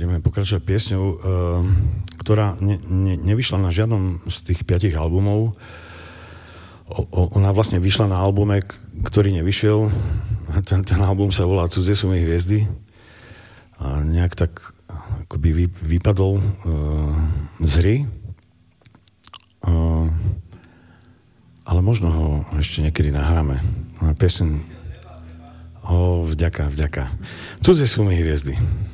budeme pokračovať piesňou, ktorá nevyšla na žiadnom z tých 5 albumov. Ona vlastne vyšla na albume, ktorý nevyšiel. Ten album sa volá Cudzie sú mi hviezdy. A nejak tak akoby vypadol z hry. Ale možno ho ešte niekedy nahráme. Pieseň. Vďaka. Cudzie sú mi hviezdy.